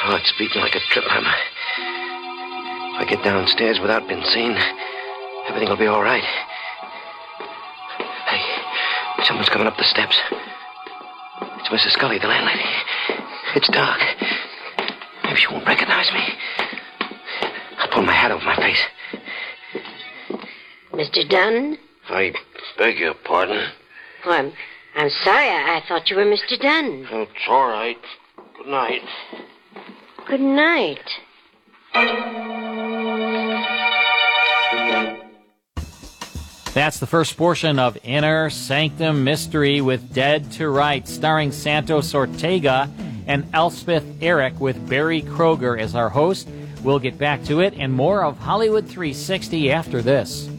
Oh, it's beating like a trip hammer. If I get downstairs without being seen, everything will be all right. Hey, someone's coming up the steps. It's Mrs. Scully, the landlady. It's dark. Maybe she won't recognize me. I'll pull my hat over my face. Mr. Dunn? I beg your pardon. Oh, I'm sorry. I thought you were Mr. Dunn. Oh, it's all right. Good night. Good night. That's the first portion of Inner Sanctum Mystery with Dead to Rights, starring Santos Ortega and Elspeth Eric with Barry Kroger as our host. We'll get back to it and more of Hollywood 360 after this.